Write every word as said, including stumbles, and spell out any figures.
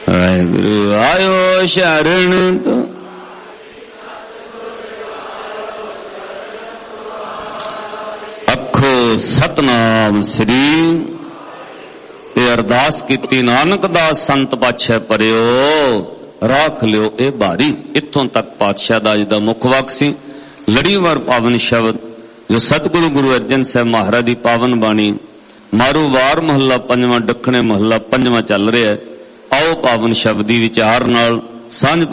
ਵਾਹਿਗੁਰੂ ਆਇਓ ਸ਼ਰਨ ਤੋਂ ਅੱਖੋ ਸਤਨਾਮ ਸ੍ਰੀ। ਇਹ ਅਰਦਾਸ ਕੀਤੀ ਨਾਨਕ ਦਾਸ ਸੰਤ ਪਾਤਸ਼ਾਹ ਪਰਿਓ ਰੱਖ ਲਿਓ ਇਹ ਭਾਰੀ। ਇੱਥੋਂ ਤੱਕ ਪਾਤਸ਼ਾਹ ਦਾ ਅੱਜ ਦਾ ਮੁੱਖ ਵਾਕ ਸੀ। ਲੜੀਵਾਰ ਪਾਵਨ ਸ਼ਬਦ ਜੋ ਸਤਿਗੁਰੂ ਗੁਰੂ ਅਰਜਨ ਸਾਹਿਬ ਮਹਾਰਾਜ ਦੀ ਪਾਵਨ ਬਾਣੀ ਮਾਰੂ ਵਾਰ ਮਹੱਲਾ ਪੰਜਵਾਂ, ਦੱਖਣੇ ਮਹੱਲਾ ਪੰਜਵਾਂ ਚੱਲ ਰਿਹਾ ਹੈ। ਆਓ ਪਾਵਨ ਸ਼ਬਦ ਦੀ ਵਿਚਾਰ ਨਾਲ ਸਾਂਝ